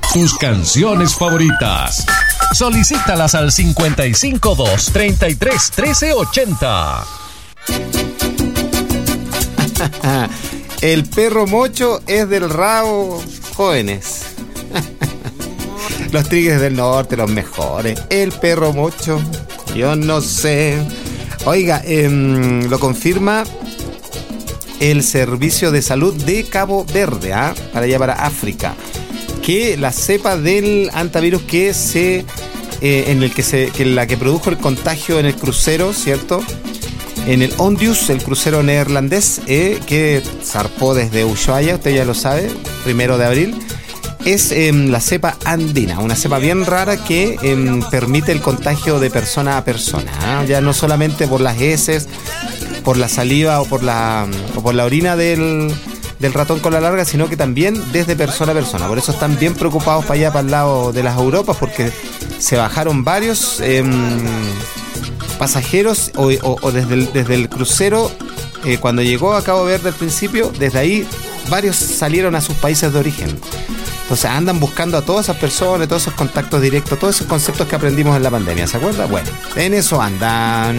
tus canciones favoritas. Solicítalas al 552-331380. El perro mocho es del rabo, jóvenes. Los Tigres del Norte, los mejores. El perro mocho, yo no sé. Oiga, lo confirma el Servicio de Salud de Cabo Verde, para allá, para África, que la cepa del hantavirus que la que produjo el contagio en el crucero, ¿cierto? En el Ondius, el crucero neerlandés, que zarpó desde Ushuaia, usted ya lo sabe, 1 de abril, es la cepa andina, una cepa bien rara que permite el contagio de persona a persona, ya no solamente por las heces, por la saliva o por la orina del ratón cola larga, sino que también desde persona a persona. Por eso están bien preocupados para allá, para el lado de las Europas, porque se bajaron varios pasajeros o desde el crucero, cuando llegó a Cabo Verde al principio, desde ahí varios salieron a sus países de origen. Entonces andan buscando a todas esas personas, todos esos contactos directos, todos esos conceptos que aprendimos en la pandemia, ¿se acuerda? Bueno, en eso andan.